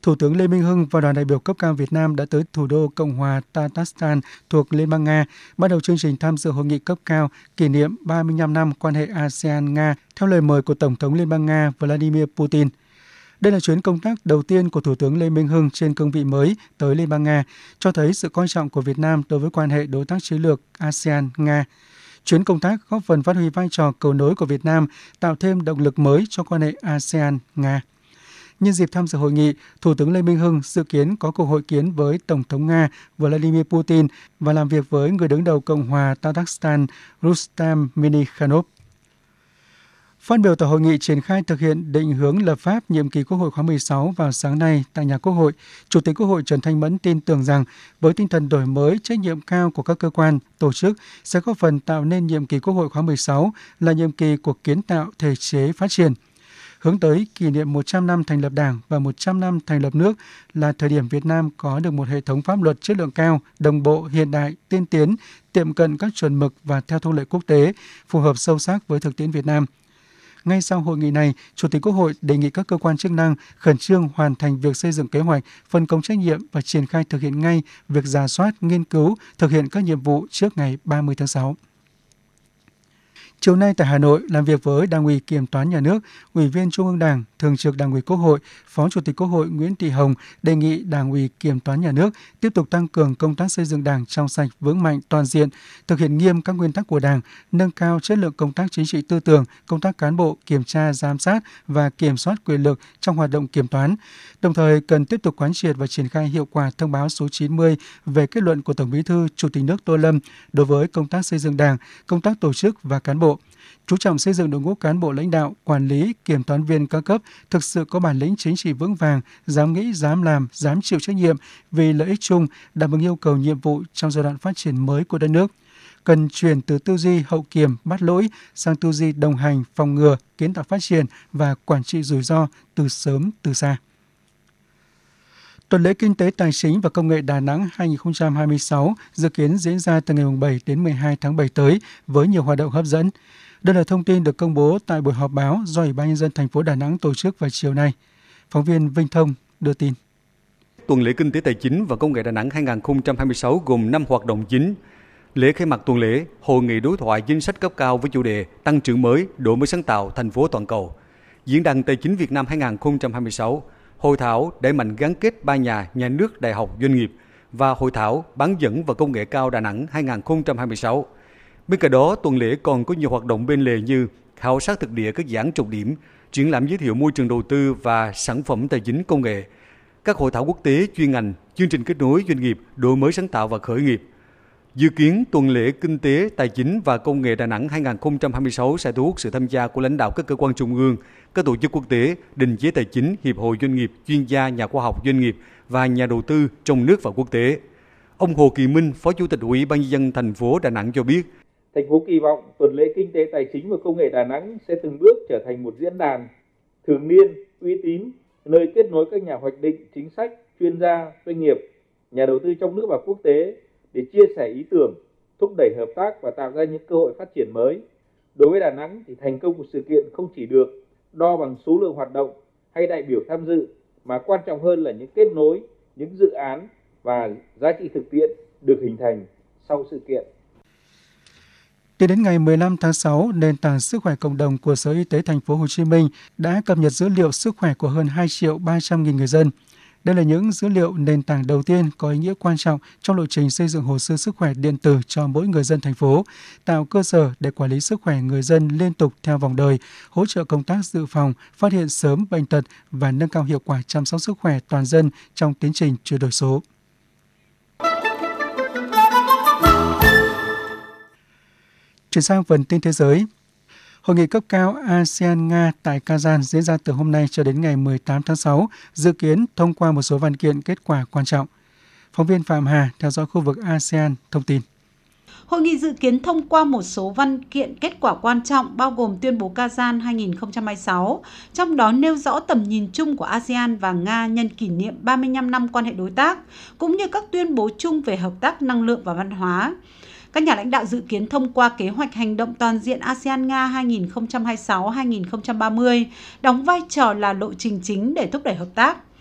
Thủ tướng Lê Minh Hưng và đoàn đại biểu cấp cao Việt Nam đã tới thủ đô Cộng hòa Tatarstan thuộc Liên bang Nga, bắt đầu chương trình tham dự hội nghị cấp cao kỷ niệm 35 năm quan hệ ASEAN-Nga theo lời mời của Tổng thống Liên bang Nga Vladimir Putin. Đây là chuyến công tác đầu tiên của Thủ tướng Lê Minh Hưng trên cương vị mới tới Liên bang Nga, cho thấy sự coi trọng của Việt Nam đối với quan hệ đối tác chiến lược ASEAN-Nga. Chuyến công tác góp phần phát huy vai trò cầu nối của Việt Nam, tạo thêm động lực mới cho quan hệ ASEAN-Nga. Nhân dịp tham dự hội nghị, Thủ tướng Lê Minh Hưng dự kiến có cuộc hội kiến với Tổng thống Nga Vladimir Putin và làm việc với người đứng đầu Cộng hòa Tatarstan Rustam Minikhanov. Phát biểu tại hội nghị triển khai thực hiện định hướng lập pháp nhiệm kỳ Quốc hội khóa 16 vào sáng nay tại nhà Quốc hội, Chủ tịch Quốc hội Trần Thanh Mẫn tin tưởng rằng với tinh thần đổi mới, trách nhiệm cao của các cơ quan, tổ chức sẽ góp phần tạo nên nhiệm kỳ Quốc hội khóa 16 là nhiệm kỳ của kiến tạo thể chế phát triển. Hướng tới kỷ niệm 100 năm thành lập Đảng và 100 năm thành lập nước là thời điểm Việt Nam có được một hệ thống pháp luật chất lượng cao, đồng bộ, hiện đại, tiên tiến, tiệm cận các chuẩn mực và theo thông lệ quốc tế, phù hợp sâu sắc với thực tiễn Việt Nam. Ngay sau hội nghị này, Chủ tịch Quốc hội đề nghị các cơ quan chức năng khẩn trương hoàn thành việc xây dựng kế hoạch, phân công trách nhiệm và triển khai thực hiện ngay việc rà soát, nghiên cứu, thực hiện các nhiệm vụ trước ngày 30 tháng 6. Chiều nay tại Hà Nội, làm việc với Đảng ủy Kiểm toán Nhà nước, Ủy viên Trung ương Đảng, Thường trực Đảng ủy Quốc hội, Phó Chủ tịch Quốc hội Nguyễn Thị Hồng đề nghị Đảng ủy Kiểm toán Nhà nước tiếp tục tăng cường công tác xây dựng Đảng trong sạch, vững mạnh, toàn diện, thực hiện nghiêm các nguyên tắc của Đảng, nâng cao chất lượng công tác chính trị tư tưởng, công tác cán bộ, kiểm tra, giám sát và kiểm soát quyền lực trong hoạt động kiểm toán. Đồng thời cần tiếp tục quán triệt và triển khai hiệu quả thông báo số 90 về kết luận của Tổng Bí thư Chủ tịch nước Tô Lâm đối với công tác xây dựng Đảng, công tác tổ chức và cán bộ. Chú trọng xây dựng đội ngũ cán bộ lãnh đạo, quản lý, kiểm toán viên các cấp thực sự có bản lĩnh chính trị vững vàng, dám nghĩ, dám làm, dám chịu trách nhiệm vì lợi ích chung, đáp ứng yêu cầu nhiệm vụ trong giai đoạn phát triển mới của đất nước. Cần chuyển từ tư duy hậu kiểm, bắt lỗi sang tư duy đồng hành, phòng ngừa, kiến tạo phát triển và quản trị rủi ro từ sớm từ xa. Tuần lễ Kinh tế Tài chính và Công nghệ Đà Nẵng 2026 dự kiến diễn ra từ ngày 7 đến 12 tháng 7 tới với nhiều hoạt động hấp dẫn. Đây là thông tin được công bố tại buổi họp báo do Ủy ban Nhân dân thành phố Đà Nẵng tổ chức vào chiều nay. Phóng viên Vinh Thông đưa tin. Tuần lễ Kinh tế Tài chính và Công nghệ Đà Nẵng 2026 gồm 5 hoạt động chính. Lễ khai mạc tuần lễ, hội nghị đối thoại chính sách cấp cao với chủ đề Tăng trưởng mới, đổi mới sáng tạo thành phố toàn cầu. Diễn đàn Tài chính Việt Nam 2026, hội thảo đẩy mạnh gắn kết ba nhà nước, đại học, doanh nghiệp và hội thảo bán dẫn và công nghệ cao Đà Nẵng 2026. Bên cạnh đó, tuần lễ còn có nhiều hoạt động bên lề như khảo sát thực địa các dự án trọng điểm, triển lãm giới thiệu môi trường đầu tư và sản phẩm tài chính công nghệ, các hội thảo quốc tế chuyên ngành, chương trình kết nối doanh nghiệp, đổi mới sáng tạo và khởi nghiệp. Dự kiến tuần lễ Kinh tế, Tài chính và Công nghệ Đà Nẵng 2026 sẽ thu hút sự tham gia của lãnh đạo các cơ quan trung ương, các tổ chức quốc tế, định chế tài chính, hiệp hội doanh nghiệp, chuyên gia, nhà khoa học doanh nghiệp và nhà đầu tư trong nước và quốc tế. Ông Hồ Kỳ Minh, Phó Chủ tịch Ủy ban Nhân dân thành phố Đà Nẵng cho biết, thành phố kỳ vọng tuần lễ Kinh tế Tài chính và Công nghệ Đà Nẵng sẽ từng bước trở thành một diễn đàn thường niên, uy tín, nơi kết nối các nhà hoạch định chính sách, chuyên gia, doanh nghiệp, nhà đầu tư trong nước và quốc tế để chia sẻ ý tưởng, thúc đẩy hợp tác và tạo ra những cơ hội phát triển mới. Đối với Đà Nẵng thì thành công của sự kiện không chỉ được đo bằng số lượng hoạt động hay đại biểu tham dự, mà quan trọng hơn là những kết nối, những dự án và giá trị thực tiễn được hình thành sau sự kiện. Tính đến ngày 15 tháng 6, nền tảng sức khỏe cộng đồng của Sở Y tế Thành phố Hồ Chí Minh đã cập nhật dữ liệu sức khỏe của hơn 2.300.000 người dân. Đây là những dữ liệu nền tảng đầu tiên có ý nghĩa quan trọng trong lộ trình xây dựng hồ sơ sức khỏe điện tử cho mỗi người dân thành phố, tạo cơ sở để quản lý sức khỏe người dân liên tục theo vòng đời, hỗ trợ công tác dự phòng, phát hiện sớm bệnh tật và nâng cao hiệu quả chăm sóc sức khỏe toàn dân trong tiến trình chuyển đổi số. Chuyển sang phần tin thế giới. Hội nghị cấp cao ASEAN-Nga tại Kazan diễn ra từ hôm nay cho đến ngày 18 tháng 6, dự kiến thông qua một số văn kiện kết quả quan trọng. Phóng viên Phạm Hà theo dõi khu vực ASEAN thông tin. Hội nghị dự kiến thông qua một số văn kiện kết quả quan trọng bao gồm tuyên bố Kazan 2026, trong đó nêu rõ tầm nhìn chung của ASEAN và Nga nhân kỷ niệm 35 năm quan hệ đối tác, cũng như các tuyên bố chung về hợp tác năng lượng và văn hóa. Các nhà lãnh đạo dự kiến thông qua kế hoạch hành động toàn diện ASEAN-Nga 2026-2030, đóng vai trò là lộ trình chính để thúc đẩy hợp tác.